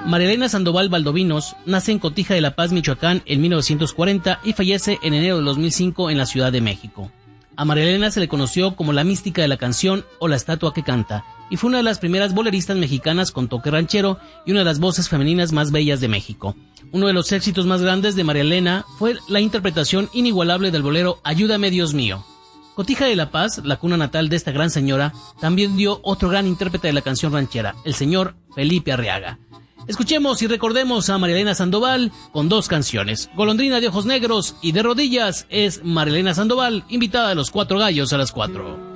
María Elena Sandoval Valdovinos nace en Cotija de La Paz, Michoacán, en 1940 y fallece en enero de 2005 en la Ciudad de México. A María Elena se le conoció como la mística de la canción o la estatua que canta, y fue una de las primeras boleristas mexicanas con toque ranchero y una de las voces femeninas más bellas de México. Uno de los éxitos más grandes de María Elena fue la interpretación inigualable del bolero Ayúdame Dios mío. Cotija de La Paz, la cuna natal de esta gran señora, también dio otro gran intérprete de la canción ranchera, el señor Felipe Arriaga. Escuchemos y recordemos a María Elena Sandoval con dos canciones. Golondrina de ojos negros y De rodillas es María Elena Sandoval, invitada a los Cuatro Gallos a las 4.